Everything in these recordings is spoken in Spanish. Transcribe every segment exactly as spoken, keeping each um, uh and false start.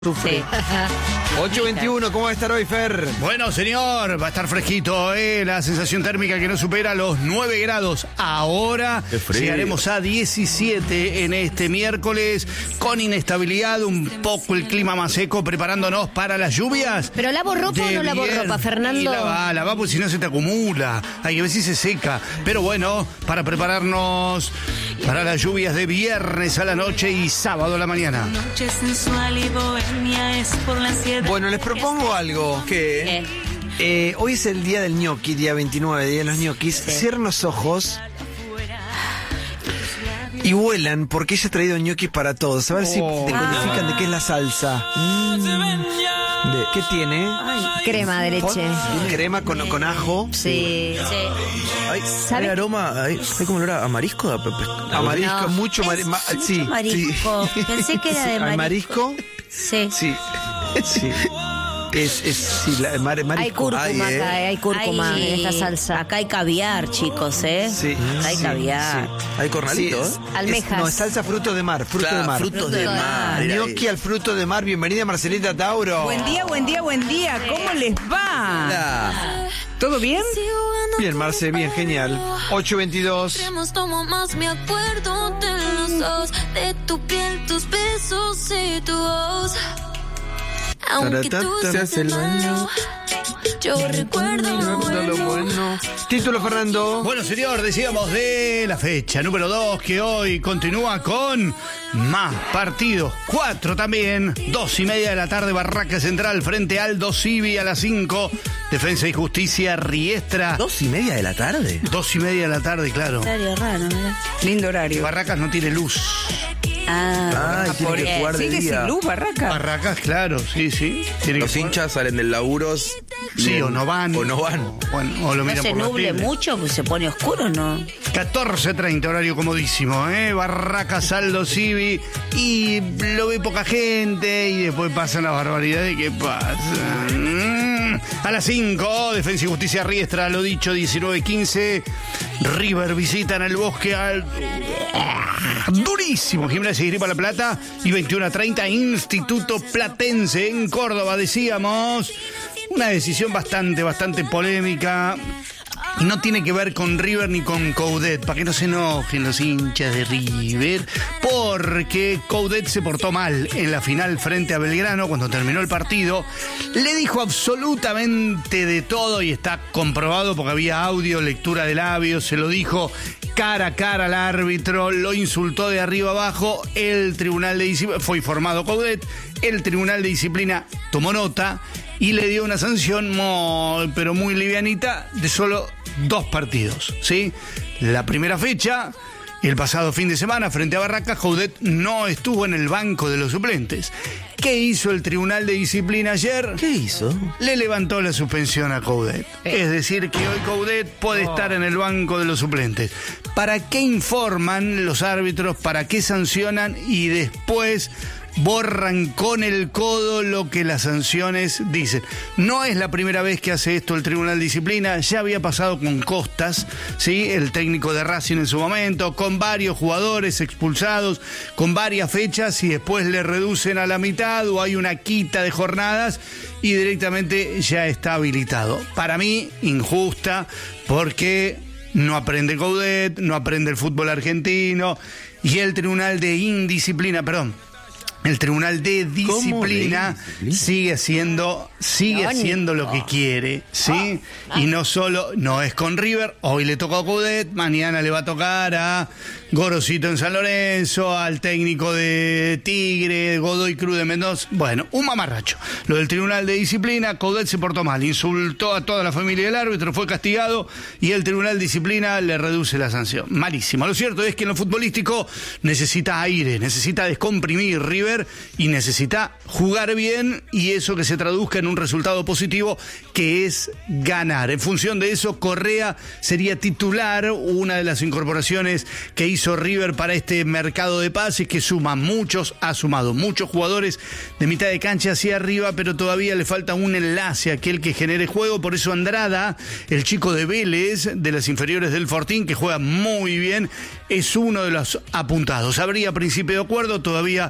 Sí. ocho veintiuno, ¿cómo va a estar hoy, Fer? Bueno, señor, va a estar fresquito, ¿eh? La sensación térmica que no supera los nueve grados. Ahora llegaremos a diecisiete en este miércoles, con inestabilidad, un poco el clima más seco, preparándonos para las lluvias. ¿Pero lavo ropa o no lavo ropa, Fernando? Y lava, lava, pues si no se te acumula. Hay que ver si se seca. Pero bueno, para prepararnos para las lluvias de viernes a la noche y sábado a la mañana. Bueno, les propongo algo. ¿Qué? Eh, hoy es el día del ñoqui, día veintinueve, día de los ñoquis. Sí. Cierren los ojos y vuelan, porque ella ha traído ñoquis para todos. A ver si Oh. decodifican de qué es la salsa. Mm. De- ¿Qué tiene? Ay, crema de leche. Crema con, con ajo. Sí. Hay, ¿Sabe? hay aroma, hay, hay como olor a marisco. A, a- A marisco, No, mucho, mari- es ma- mucho sí, marisco. sí. Pensé que era de ¿Al marisco. marisco? Sí. Sí, sí. Es, es, sí, la, mar, Hay marisco. cúrcuma Ay, eh. acá, eh, hay cúrcuma Ay, en esta salsa. Acá hay caviar, chicos, ¿eh? Sí, Acá hay sí, caviar. sí. Hay cornalito, Sí, ¿eh? es- Almejas. es- no, es salsa fruto de mar, fruto Claro, de mar. frutos de Fruto de mar. era Gnocchi ahí. al fruto de mar. Bienvenida, Marcelita Tauro. Buen día, buen día, buen día. ¿Cómo les va? Hola. ¿Todo bien? Bien, Marce, bien, genial. ocho veintidós. Tomo más me acuerdo de los dos, de tu piel, tus besos y tu voz. Aunque tú Taratata, seas el malo, yo recuerdo lo Lo bueno. bueno. Título, Fernando. Bueno, señor, decíamos de la fecha número dos, que hoy continúa con más partidos. Cuatro también. Dos y media de la tarde, Barraca Central frente al Aldo Civi a las cinco. Defensa y Justicia, Riestra. ¿Dos y media de la tarde? Dos y media de la tarde, claro. Horario raro, ¿verdad? Lindo horario. Barracas no tiene luz. Ah, Ay, tiene Por- que jugar de ¿Sigue día. sin luz, Barraca? Barracas, claro, sí, sí. Tiene Los que jugar. hinchas salen del laburos. Sí, o no van. O no van. O, bueno, o lo no miran se por la nuble tele. mucho, pues se pone oscuro, ¿no? catorce treinta, horario comodísimo, ¿eh? Barracas, Aldo Civi. Y lo ve poca gente y después pasan las barbaridades. ¿Qué pasa? Mm. A las cinco, Defensa y Justicia, Riestra, lo dicho, diecinueve quince. River visitan el Bosque al... Durísimo, Gimnasia y Grima La Plata. Y veintiuno treinta, Instituto Platense en Córdoba, decíamos. Una decisión bastante, bastante polémica. Y no tiene que ver con River ni con Coudet, para que no se enojen los hinchas de River, porque Coudet se portó mal en la final frente a Belgrano cuando terminó el partido. Le dijo absolutamente de todo y está comprobado porque había audio, lectura de labios, se lo dijo cara a cara al árbitro, lo insultó de arriba abajo. El Tribunal de Disciplina, fue informado Coudet, el Tribunal de Disciplina tomó nota y le dio una sanción muy, pero muy livianita, de solo dos partidos, ¿sí? La primera fecha, el pasado fin de semana, frente a Barracas, Coudet no estuvo en el banco de los suplentes. ¿Qué hizo el Tribunal de Disciplina ayer? ¿Qué hizo? Le levantó la suspensión a Coudet. Es decir, que hoy Coudet puede estar en el banco de los suplentes. ¿Para qué informan los árbitros? ¿Para qué sancionan? Y después borran con el codo lo que las sanciones dicen. No es la primera vez que hace esto el Tribunal de Disciplina, ya había pasado con Costas, ¿sí? El técnico de Racing en su momento, con varios jugadores expulsados, con varias fechas y después le reducen a la mitad o hay una quita de jornadas y directamente ya está habilitado. Para mí, injusta, porque no aprende Coudet, no aprende el fútbol argentino y el Tribunal de Indisciplina, perdón, el Tribunal de Disciplina sigue haciendo, sigue haciendo lo que quiere, ¿sí? Y no solo, no es con River, hoy le tocó a Coudet, mañana le va a tocar a Gorosito en San Lorenzo, al técnico de Tigre, Godoy Cruz de Mendoza. Bueno, un mamarracho. Lo del Tribunal de Disciplina, Coudet se portó mal, insultó a toda la familia del árbitro, fue castigado y el Tribunal de Disciplina le reduce la sanción. Malísimo. Lo cierto es que en lo futbolístico necesita aire, necesita descomprimir River y necesita jugar bien y eso que se traduzca en un resultado positivo, que es ganar. En función de eso, Correa sería titular, una de las incorporaciones que hizo River para este mercado de pases, que suma muchos, ha sumado muchos jugadores de mitad de cancha hacia arriba, pero todavía le falta un enlace, aquel que genere juego. Por eso Andrada, el chico de Vélez, de las inferiores del Fortín, que juega muy bien, es uno de los apuntados. Habría principio de acuerdo, todavía no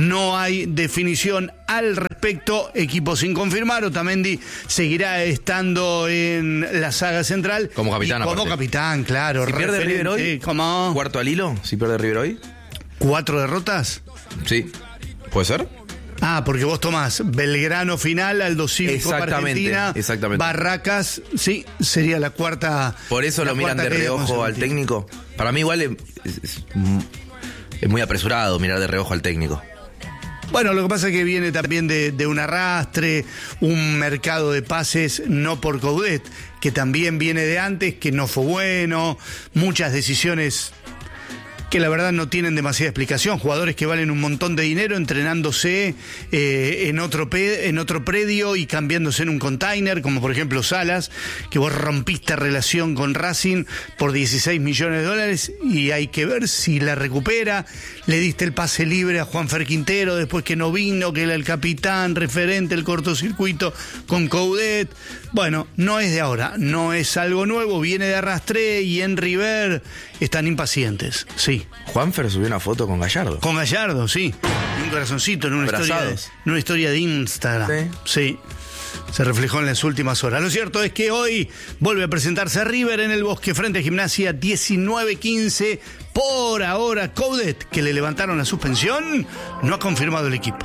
no hay definición al respecto. Equipo sin confirmar. Otamendi seguirá estando en la saga central. Como capitán, y Como aparte. capitán, claro. Si pierde referente, River hoy, ¿cómo? ¿Cuarto al hilo? Si pierde River hoy. ¿Cuatro derrotas? Sí. ¿Puede ser? Ah, porque vos tomás Belgrano final, Aldo Civi, Copa Exactamente, Argentina, exactamente. Barracas, sí, sería la cuarta. Por eso la lo miran cuarta de caída reojo al consecutiva. técnico. Para mí igual es, es- es muy apresurado mirar de reojo al técnico. Bueno, lo que pasa es que viene también de, de un arrastre, un mercado de pases, no por Coudet, que también viene de antes, que no fue bueno, muchas decisiones que la verdad no tienen demasiada explicación, jugadores que valen un montón de dinero entrenándose eh, en, otro pe- en otro predio y cambiándose en un container, como por ejemplo Salas, que vos rompiste relación con Racing por dieciséis millones de dólares y hay que ver si la recupera. Le diste el pase libre a Juanfer Quintero después que no vino, que era el capitán, referente, el cortocircuito con Coudet. Bueno, no es de ahora, no es algo nuevo, viene de arrastre y en River están impacientes, sí. Juanfer subió una foto con Gallardo. Con Gallardo, sí. Y un corazoncito en una, historia de, Abrazados. en una historia de Instagram. Sí. Sí. Se reflejó en las últimas horas. Lo cierto es que hoy vuelve a presentarse River en el Bosque frente a Gimnasia diecinueve quince. Por ahora, Coudet, que le levantaron la suspensión, no ha confirmado el equipo.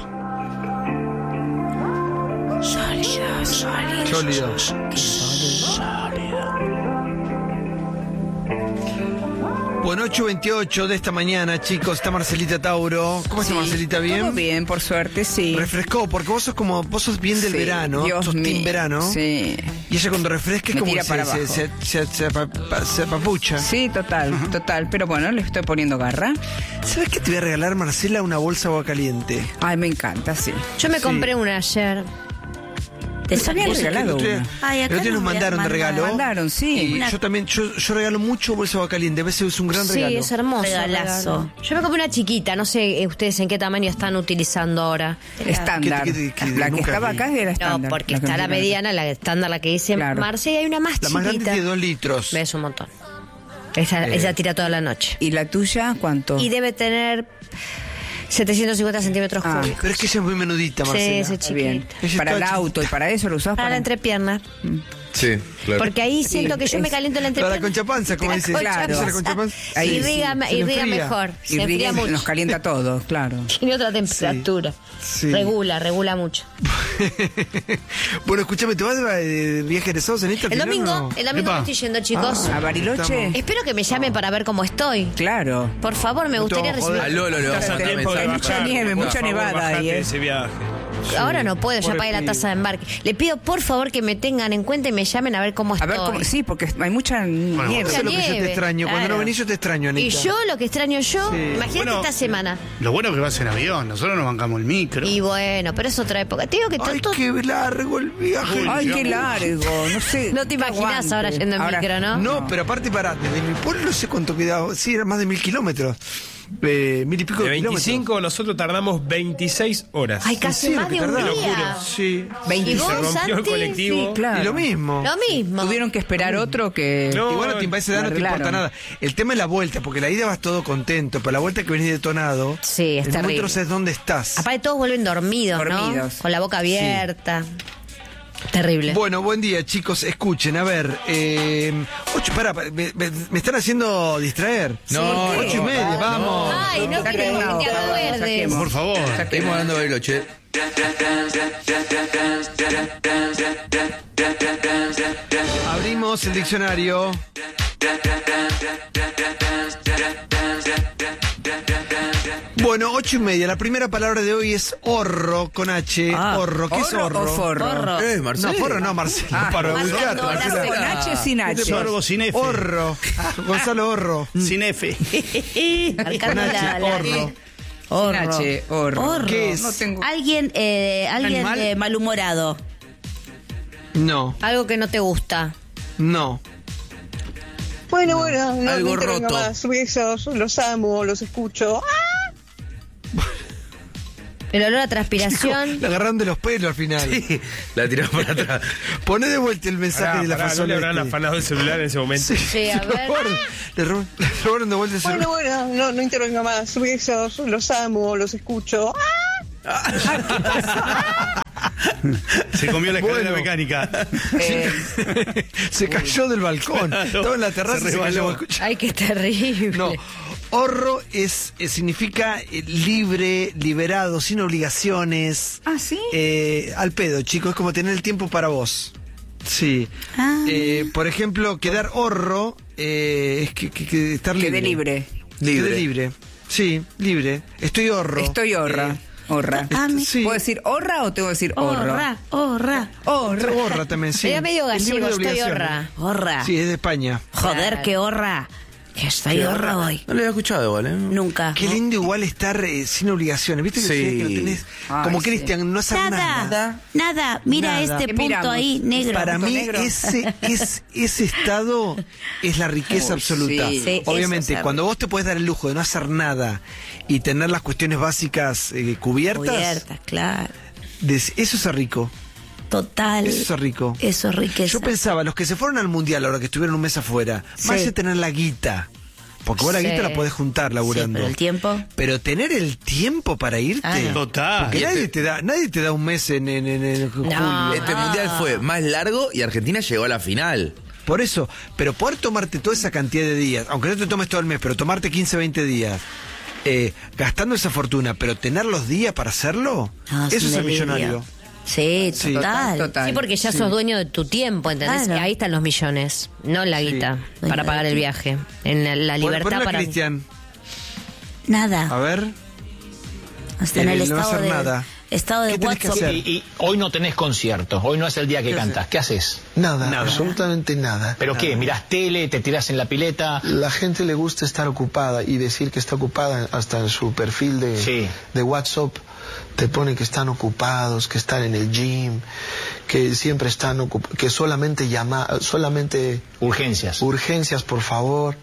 Sólido. Bueno, ocho veintiocho de esta mañana, chicos, está Marcelita Tauro. ¿Cómo está Sí, Marcelita? ¿Bien? Todo bien, por suerte, sí. Refrescó, porque vos sos como, vos sos bien del Sí, verano, Dios sos team mío, verano. Sí. Y ella cuando refresca es Me como tira que para se, abajo. se, se, se, se apapa- se apapucha. Sí, total, total. Pero bueno, le estoy poniendo garra. ¿Sabes qué te voy a regalar, Marcela? Una bolsa de agua caliente. Ay, me encanta, sí. Yo me Sí. compré una ayer. Te Nos habían sacó- regalado El otro día- una. Ay, acá el otro día nos nos mandaron de mandaron, regalo. mandaron, sí. Y Una- yo también, yo, yo regalo mucho bolsa de agua caliente. A veces es un gran Sí, regalo. es hermoso. Regalazo. regalo. Yo me compré una chiquita, no sé eh, ustedes en qué tamaño están utilizando ahora. Estándar. ¿Qué- qué- qué- La que nunca estaba vi? acá era No, estándar. porque La que está la nos mediana, la estándar, la que dice Claro. Marce, y hay una más La chiquita. más grande tiene dos litros. Ves un montón. Esa, Eh. esa tira toda la noche. ¿Y la tuya cuánto? Y debe tener setecientos cincuenta centímetros Ah, cúbicos. Pero es que ella es muy menudita, Sí, Marcela. ese Está bien. chiquita. Ella Para está el chiquita. auto y para eso lo usás Para la entrepierna. Sí, claro. Porque ahí siento que yo me es- caliento la Para entrepierna. la concha panza, como La dice. concha Claro. Esa es la concha panza. Ahí irriga, sí, se le irriga enfría. mejor. Y Se enfría Riga mucho. nos calienta todo, claro. Tiene otra temperatura. Sí. Regula, regula mucho. Bueno, escúchame, ¿te vas de, de viaje egresados en esta? El domingo, el domingo Epa. me estoy yendo, chicos. ¿A Bariloche? Estamos- Espero que me llamen para ver cómo estoy. Claro. Por favor, me No te gustaría vamos a joder. recibir. A Lolo le vamos a mandar Tenemos mensaje. mucha nieve, mucha nevada ahí, ¿eh? ese viaje. Ahora no puedo, ya Pobre pagué la pibe. tasa de embarque. Le pido por favor que me tengan en cuenta y me llamen a ver cómo A estoy. ver cómo. Sí, porque hay mucha nieve. Eso es lo que yo te nieve, extraño. Cuando claro. no venís yo te extraño, Anita. Y yo lo que extraño yo, Sí. imagínate Bueno. esta semana. Lo bueno que vas en avión, nosotros nos bancamos el micro. Y bueno, pero es otra época. Te digo que Ay, todo. qué largo el viaje. Ay, qué largo. No sé. No te imaginas aguante. ahora yendo en Ahora- micro, ¿no? No, pero aparte, para desde mi pueblo no sé cuánto quedaba. Sí, era más de mil kilómetros. Eh, mil y pico De de kilómetros. veinticinco nosotros tardamos veintiséis horas. Ay, casi Sí, lo más que de un tardaba, día. Sí. ¿Y Se vos, rompió el Santi? colectivo. Sí, claro. Y lo mismo. Lo mismo. Tuvieron que esperar otro que. No, Igual no te a esa edad no te importa arreglaron. nada. El tema es la vuelta, porque la ida vas todo contento, pero la vuelta que venís detonado. Sí, es en un momento terrible. no sabes dónde estás. Aparte todos vuelven dormidos, Dormidos. ¿no? Con la boca abierta. Terrible. Bueno, buen día, chicos. Escuchen, a ver. Eh, ocho, pará, pará, me, me- me están haciendo distraer. No, ocho y no, media, vamos. Ay, no Saquemos, queremos que te por favor, acuerdes. saquemos. Por favor. Seguimos hablando de Bariloche. Abrimos el diccionario. Bueno, ocho y media. La primera palabra de hoy es horro, con H. Ah, horro. ¿Qué es ¿horro horro? o forro? Horro. Eh, Marcelo. No, forro no, Marcelo. Ah, para Marcelo, ubicarte, no, Marcelo. Marcelo. ¿Con H o sin H? Sorbo sin F. Horro. Gonzalo Horro. Sin F. Marcando Con H, la- la- horro. Sin H, horro. Horro. ¿Qué es? No tengo. Alguien, eh, alguien animal? eh, malhumorado. No, Algo que no te gusta. no. Bueno, bueno, no, Algo no intervengo roto. más. Besos, los amo, los escucho. El olor a transpiración. La agarraron de los pelos al final. Sí, la tiramos para atrás. Poné de vuelta el mensaje Pará, de la pará, ¿no fasola. le habrán este. afanado el celular en ese momento? Sí, Sí, a le ver. robaron- le robaron- le robaron de vuelta el Bueno, celular. bueno, no, no intervengo más. Besos, los amo, los escucho. Se comió la escalera Bueno. mecánica. Eh, Se cayó del balcón. Estaba en la terraza y se resbaló. cayó. Ay, qué terrible. No, horro es, eh, significa eh, libre, liberado, sin obligaciones. ¿Ah, sí? Eh, al pedo, chicos, es como tener el tiempo para vos. Sí. Ah. Eh, por ejemplo, quedar horro eh, es que, que- que estar libre. Quedé libre. Libre. Quedé libre. Sí, libre. Estoy horro. Estoy horra. Eh, Horra. Ah, mi- sí. ¿Puedo decir horra o tengo que decir horro? Horra, horra, Horra. Horra también, sí. Sería medio Es libre gallego, de estoy obligaciones. horra. horra. Sí, es de España. Joder, qué horra. Que estoy horra hoy. No lo había escuchado igual, ¿eh? Nunca. Qué lindo igual estar eh, sin obligaciones. ¿Viste que, Sí. decías que no tenés, Ay, como sí. Cristian, no hacer nada? Nada, nada. Mira Nada. este ¿Qué punto miramos? ahí, negro. Para punto mí negro. ese, es, ese estado es la riqueza Uy, absoluta. sí. Sí, Obviamente, eso es cuando vos te puedes dar el lujo de no hacer nada y tener las cuestiones básicas eh, cubiertas, Cubiertas, claro. des- eso es rico. Total. Eso es rico. Eso es riqueza. Yo pensaba, los que se fueron al mundial ahora que estuvieron un mes afuera, Sí. más de tener la guita. Porque vos la Sí. guita la podés juntar laburando. Sí, pero el tiempo. Pero tener el tiempo para irte. Ah, no. Total. Porque nadie te da, nadie te da un mes en, en, en- en julio. Este mundial fue más largo y Argentina llegó a la final. Por eso, pero poder tomarte toda esa cantidad de días, aunque no te tomes todo el mes, pero tomarte quince, veinte días, eh, gastando esa fortuna, pero tener los días para hacerlo, No, eso un es ser delirio. millonario. Sí, Sí. total. Total. Sí, porque ya sos dueño de tu tiempo, ¿entendés? Claro. Ahí están los millones, no la Sí. guita, Dueño para de pagar el ti. viaje. En la, la Pon- libertad ponle a para... Cristian, a Nada. ver, Hasta en eh, el no va a estado hacer de, nada. estado de ¿Qué tenés que WhatsApp. hacer? Y, y hoy no tenés concierto, hoy no es el día que cantas. ¿Qué haces? Nada, Nada. absolutamente nada. ¿Pero qué? ¿Mirás tele? ¿Te tirás en la pileta? La gente le gusta estar ocupada y decir que está ocupada hasta en su perfil de, Sí. de WhatsApp. Te ponen que están ocupados, que están en el gym, que siempre están ocupados, que solamente llama, solamente Urgencias. urgencias, por favor.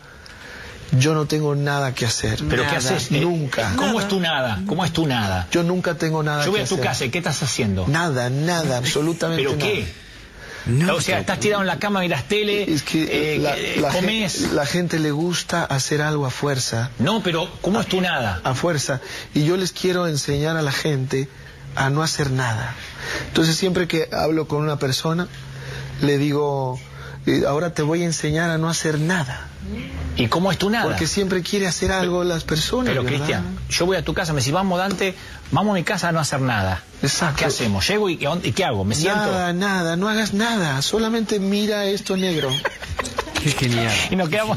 Yo no tengo nada que hacer. ¿Pero Nada, qué haces? Eh, Nunca. ¿Cómo es tu nada? ¿Cómo es tu nada? Yo nunca tengo nada Yo voy que a tu hacer. casa y ¿qué estás haciendo? Nada, nada, absolutamente ¿Pero nada. qué? O sea, estás tirado en la cama, mirás tele, Es que eh, la, eh, la comés. gen- la gente le gusta hacer algo a fuerza. No, pero ¿cómo es tu nada? A fuerza. Y yo les quiero enseñar a la gente a no hacer nada. Entonces siempre que hablo con una persona, le digo, eh, ahora te voy a enseñar a no hacer nada. ¿Y cómo es tu nada? Porque siempre quiere hacer algo las personas. Pero ¿verdad? Cristian, yo voy a tu casa, me decís, vamos Dante, vamos a mi casa a no hacer nada. Exacto. ¿Qué hacemos? Llego y, y ¿qué hago? ¿Me siento? Nada, nada, no hagas nada. Solamente mira esto negro. Qué genial. Y nos quedamos...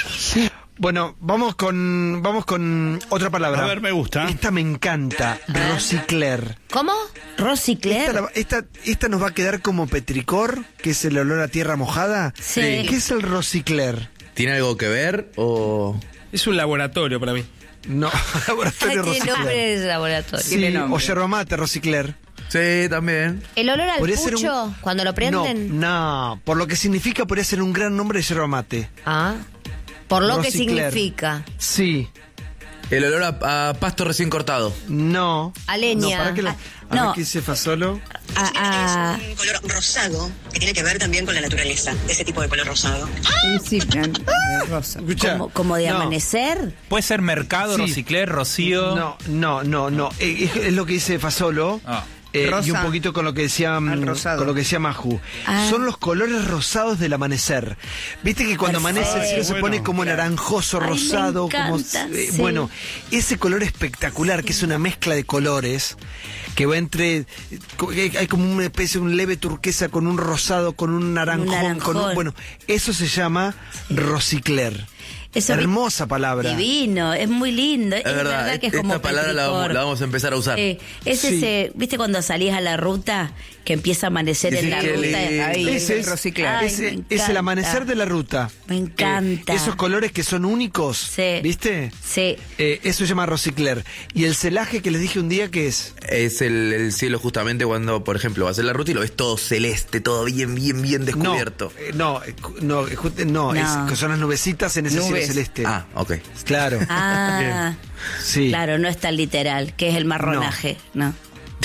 Bueno, vamos con vamos con otra palabra. A ver, me gusta. Esta me encanta, Rosicler. ¿Cómo? Rosy Esta, Claire. la- esta, esta nos va a quedar como petricor, que es el olor a tierra mojada. Sí. ¿Qué es el Rosicler? ¿Tiene algo que ver o...? Es un laboratorio para mí. No, laboratorio Tiene Rosicler. nombre de laboratorio. Sí, Tiene nombre. o yerba mate, Rosicler. Sí, también. ¿El olor al Podría ser un- pucho cuando lo prenden? No, no, por lo que significa podría ser un gran nombre de yerba mate. Ah, por lo que Rosicler. significa. Sí, El olor a, a pasto recién cortado. no. A leña. No, para que la, Ah, a ver no. qué dice Fasolo. A- a- Un color rosado que tiene que ver también con la naturaleza, ese tipo de color rosado. Sí, sí, eh, rosa. Escuchá, como, como de no. amanecer. Puede ser Mercado, Sí. Rosicler, Rocío. No, no, no, no. Eh, Es, es lo que dice Fasolo. Ah. eh, Rosa. y un poquito con lo que decía mm, Al rosado. con lo que decía Maju. Ah. Son los colores rosados del amanecer. Viste que cuando Perfecto. amanece el cielo se Bueno, pone como naranjoso, Ay, me rosado, como encanta, eh, sí. bueno, ese color espectacular que es una mezcla de colores que va entre eh, co- eh, hay como una especie de un leve turquesa con un rosado, con un naranjón, con un- naranjón. bueno, eso se llama Rosicler. Eso Hermosa palabra. Divino, es muy lindo. Es, Es verdad, verdad que es esta como palabra la vamos, petricor. la vamos a empezar a usar. Eh, es Sí. ese, ¿viste cuando salís a la ruta que empieza a amanecer Dice en la que ruta? le- Ahí, Ese el es, reciclar. Ay, ese me es el encanta. amanecer de la ruta. Me encanta. Eh, esos colores que son únicos, Sí. ¿viste? Sí. Eh, eso se llama Rosicler. Y el celaje que les dije un día, ¿qué es? Es el, el cielo justamente cuando, por ejemplo, vas en la ruta y lo ves todo celeste, todo bien, bien, bien descubierto. No, eh, no, eh, cu- no, eh, ju- no, No. es que son las nubecitas en ese cielo Nubes. celeste. Ah, ok. Claro. Ah, Sí. claro, no es tan literal, que es el marronaje, ¿no?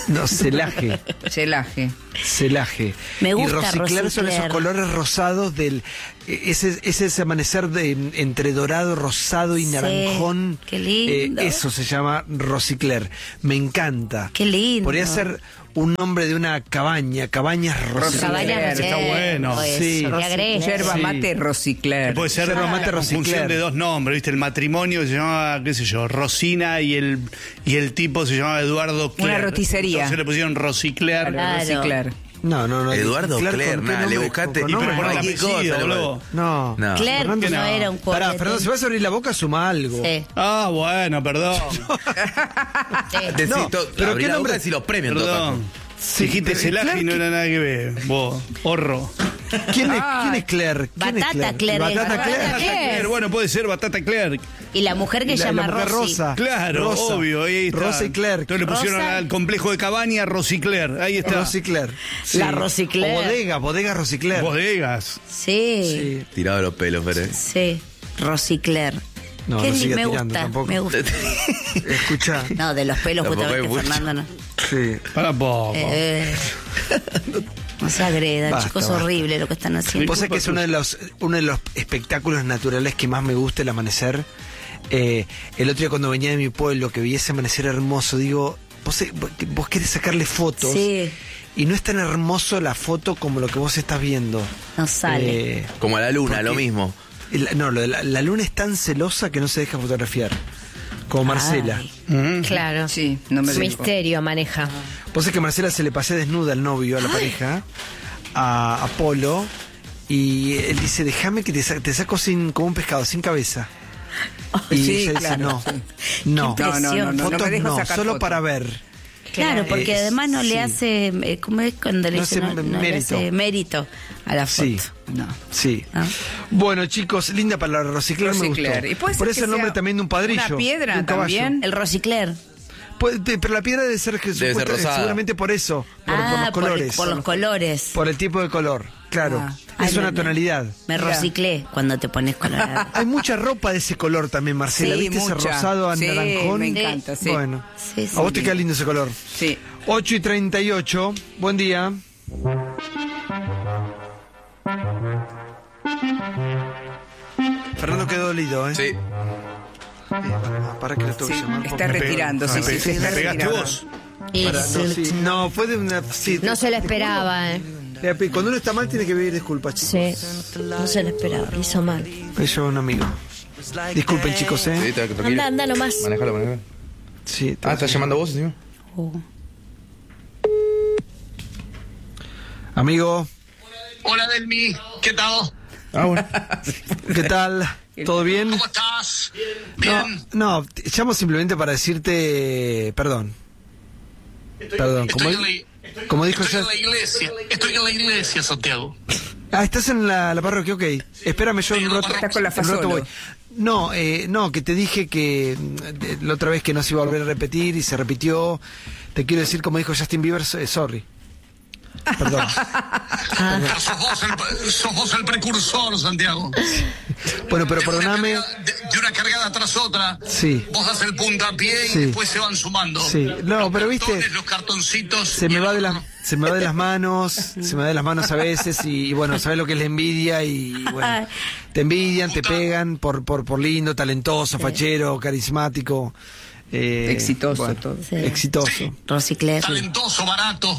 No, celaje. Celaje. Celaje. Me gusta y rosicler son rosicler. esos colores rosados del ese ese, ese amanecer de entre dorado, rosado y Sí, naranjón. qué lindo. Eh, eso se llama rosicler. Me encanta. Qué lindo. Podría ser un nombre de una cabaña, cabañas rosicler. Cabañas Está bueno. Eso, Sí. le agrego. Yerba Sí. mate Rosicler. Puede ser Yerba mate la conjunción Rosicler. de dos nombres, ¿viste? El matrimonio se llamaba, qué sé yo, Rosina y el y el tipo se llamaba Eduardo Cler. Una roticería. Entonces le pusieron Rosicler. Claro. Rosicler. No, no, no. Eduardo Cler, Cler, ¿con qué nada, le nombre? buscaste. ¿Con Y nombre? pero por el cualquier apellido, cosa, boludo. No. No. Claire Fernando, no no. era un Pará, juguete. Fernando, si vas a abrir la boca, suma algo. Sí. Ah, bueno, perdón. Sí. Decí No, todo- pero abrí ¿qué la nombre? boca y los premios en todo Perdón. caso. Sí, Dijiste pero celaje Claire, y no era nada que ver. Vos, horro. ¿Quién es, Ah. ¿quién es Claire? ¿Quién es Batata Claire, Batata Batata Claire. Claire. Claire, bueno, puede ser Batata Claire. Y la mujer que Y la, llama la mujer Rosy. Rosa. Claro, Rosa. obvio. Ahí está. Rosa y Claire. Entonces le pusieron Rosa. al complejo de Cabaña Rosicler. Ahí está. Rosicler. La Rosicler. O bodega, bodega Rosicler. Bodegas. Sí, Sí. Tirado de los pelos, pero. sí. Rosicler. No, Qué no li- siga me tirando gusta, tampoco. me gusta. Escucha. No, de los pelos Tampoco justamente, hay mucho. Fernando, no. Sí. Para poco. Eh, no se agredan, Basta, chicos, es basta. horrible lo que están haciendo. Vos sabés que es uno de los uno de los espectáculos naturales que más me gusta, el amanecer. Eh, el otro día cuando venía de mi pueblo, que vi ese amanecer hermoso, digo, vos, vos querés sacarle fotos. Sí, Y no es tan hermoso la foto como lo que vos estás viendo. no sale. Eh, Como la luna, Porque- lo mismo. el- no, lo de la, la luna es tan celosa que no se deja fotografiar. Como Marcela. Ay. Mm. Claro. Sí, no me dijo. Misterio maneja. Vos sabés que Marcela se le pasé desnuda al novio, a la pareja, a Apolo, y él dice, déjame que te, sa- te saco sin, como un pescado, sin cabeza. Y Sí, ella dice, claro, no, sí. no, Qué impresión. No, no, no, no, fotos no me dejo no, sacar solo fotos. para ver. Claro, porque Es- además no sí. le hace, eh, ¿cómo es cuando le No dice? hace No, no le mérito. hace mérito a la foto. Sí. No. Sí. ¿Ah? Bueno, chicos, linda palabra, Rosicler, me Rosicler. gustó. Y puede ser Por que eso el nombre sea también de un padrillo. una piedra de un caballo. también. El Rosicler. Puede- te- pero la piedra debe ser, que Debe ser supuesta- rosada. seguramente por eso, por, por Ah, los colores. Por, los colores. Por el tipo de color, claro. Ah. Es Ay, una me- me- tonalidad. Me Mira. rosiclé cuando te pones colorado. Hay mucha ropa de ese color también, Marcela. Sí, ¿Viste ese mucha. rosado Sí, anaranjón? me encanta, sí. Bueno, Sí, sí. a vos te queda lindo ese color. Sí. ocho y treinta y ocho, buen día. Fernando quedó dolido, ¿eh? Sí. Ah, para que le tengo Sí, que llamar. está porque- retirando, sí, Me sí, pe- sí, está me pegaste retirando. vos. Y Para- no, sí, no, fue de una... sí, no se lo te- esperaba, ¿eh? te- te- Cuando uno está mal tiene que pedir disculpas, chicos. Sí. No se lo esperaba. Hizo mal. Me lleva un amigo. Disculpen, chicos, Sí, ¿eh? tranquilo. Anda, anda nomás. Manejalo, manejalo. Sí, Ah, ¿estás llamando vos encima? Uh. Amigo, Hola, Delmi, ¿qué tal? Ah, bueno. ¿qué tal? ¿Todo bien? ¿Cómo estás? No, Bien. no, te llamo simplemente para decirte perdón. Perdón, como, Estoy, en la, como dijo estoy ya. en la iglesia, estoy en la iglesia, Santiago. Ah, estás en la, la parroquia, ok. Espérame, yo en un rato, Estás con la en un rato Fasolo. voy. No, eh, no, que te dije que mm, de- la otra vez que no se iba a volver a repetir y se repitió. Te quiero decir, como dijo Justin Bieber, eh, sorry. Perdón. Pero sos vos, el, sos vos el precursor, Santiago. Bueno, pero De una perdóname. cargada- De, de una cargada tras otra. Sí. Vos das el puntapié y Sí. después se van sumando. Sí. No, Los pero viste, cartones, los cartoncitos. Se y me el va de otro. las se me va de las manos, se me va de las manos a veces y, y bueno, sabes lo que es la envidia y bueno, te envidian, te pegan por por por lindo, talentoso, fachero, carismático, eh, Exitoso bueno, todo. Sí. exitoso. Rosicler. Talentoso, barato.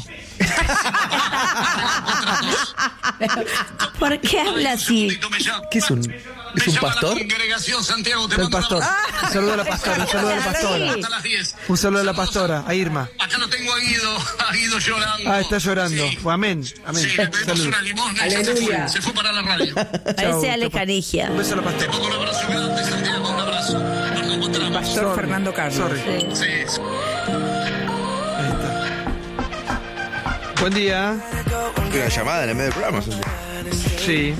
¿Por qué habla así? Me llama, ¿Qué es un, me es un llama pastor? La congregación, Santiago, te El mando un pastor. abrazo. Un saludo a la pastora, un saludo a la pastora. Hasta las diez. Un saludo a la pastora, a Irma. Acá lo tengo a Guido, a Guido llorando. Ah, está llorando. Sí, Amén, amén. sí, le pedimos Salud. una limosna y ya se fue, se fue para la radio. Parece Ale Canigia. Un beso a la Te pastora. pongo un abrazo grande, Santiago, un abrazo. Nos encontramos. Pastor Sorry. Fernando Carlos. Sorry. Sí, sí. Ahí está. Buen día. Una llamada en el medio del programa. Santi. Sí.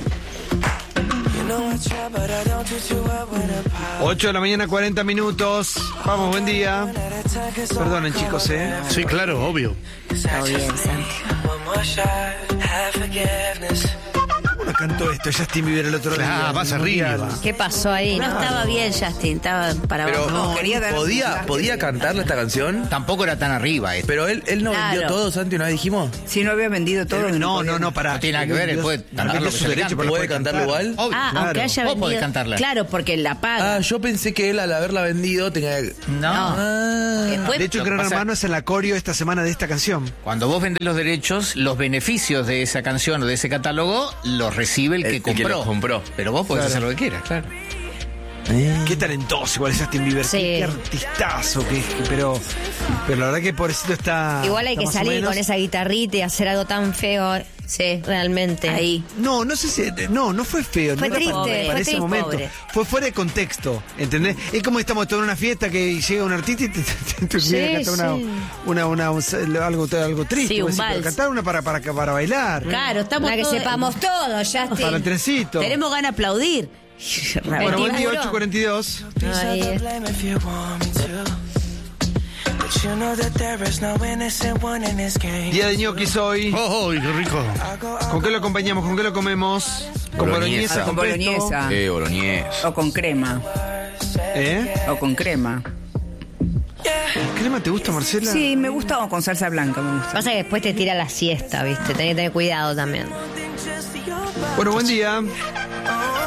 ocho de la mañana, cuarenta minutos. Vamos, buen día. Perdonen, chicos, ¿eh? Sí, claro, obvio. Está bien, Santi. Una cantó esto Justin Bieber el otro Claro, día. más en el arriba. Mundial. ¿Qué pasó ahí? No estaba bien, Justin, estaba para Pero abajo. No, quería dar- podía, podía cantarle esta canción. Tampoco era tan arriba. esto. Pero él, él no Claro. vendió todo, Santi, ¿una vez dijimos? Si no había vendido todo. No, podía- no, no, para. No tiene nada que ver, él puede cantar lo que se le cante. ¿Puede cantarlo igual? Obvio. Ah, Claro. aunque haya Vos vendido. podés cantarla. Claro, porque la paga. Ah, yo pensé que él al haberla vendido tenía que... No. Ah. Después- De hecho, Lo que Gran pasa- Hermano es en la coreo esta semana de esta canción. Cuando vos vendés los derechos, los beneficios de esa canción o de ese catálogo los recibe el que El- el que compró. los compró. Pero vos podés Claro. hacer lo que quieras, claro. Qué talentoso igual es Justin Bieber. Sí. Qué, qué artistazo. Que, que- pero, pero la verdad que pobrecito está. Igual hay está que más o salir menos. con esa guitarrita y hacer algo tan feo. Sí. Realmente. Ahí. No, no sé si. No, no fue feo. Fue no era triste, para, fue para ese triste, momento. pobre. Fue fuera de contexto. ¿Entendés? Es como estamos todos en una fiesta que llega un artista y te, te, te Sí, viene a cantar sí. una, una, una, un- algo, algo triste. Sí, un vos decís, pero vals. cantar una para, para, para bailar. Claro, estamos Para que todos- sepamos todo, Justin. Para el trencito. Tenemos ganas de aplaudir. Bueno, buen día, Seguro. ocho cuarenta y dos. Ay, Día de ñoquis hoy. ¡Oh, qué rico! ¿Con qué lo acompañamos? ¿Con qué lo comemos? Con Boloñesa. boloñesa, Con con pesto. boloñesa. Eh, boloñesa. O con crema. ¿Eh? O con crema. ¿Crema te gusta, Marcela? Sí, me gusta o con salsa blanca, me gusta. pasa que después te tira la siesta, ¿viste? Tenés que tener cuidado también. Bueno, buen día.